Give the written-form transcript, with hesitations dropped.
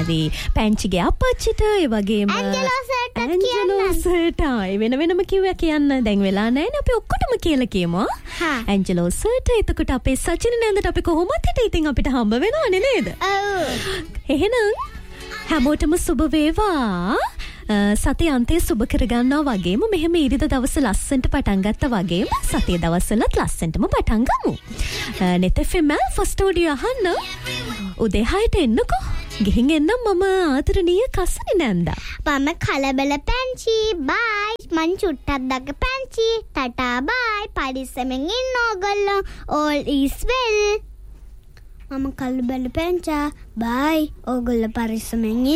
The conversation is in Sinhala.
හරි පැංචිගේ අපච්චිට ඒ වගේම ඇන්ජලෝසට වෙන වෙනම කිව්වා කියන්න දැන් වෙලා නැහැ නේ අපි ඔක්කොටම කියලා කියමු. ඇන්ජලෝසට එතකොට අපේ සචින නේන්දට අපි කොහොමද ඉතින් අපිට හම්බ වෙනවනේ නේද? එහෙනම් හැමෝටම සුබ වේවා. සතිය අන්තයේ සුබ කරගන්නවා වගේම මෙහෙම ඉරිදා දවස ලස්සනට පටන් ගත්තා වගේම සතිය දවස්වලත් ලස්සනටම පටන් ගමු. net fm for studio අහන්න උදේ 6ට එන්නකෝ. ගිහින් එන්නම් මම ආදරණීය කසනේ නැන්දා. මම කලබල පැංචි බයි. මං චුට්ටක් දක පැංචි ටටා බයි. පරිස්සමෙන් ඉන්න ඕගොල්ලෝ. all is well. මම කලබල පැංචා බයි. ඕගොල්ලෝ පරිස්සමෙන්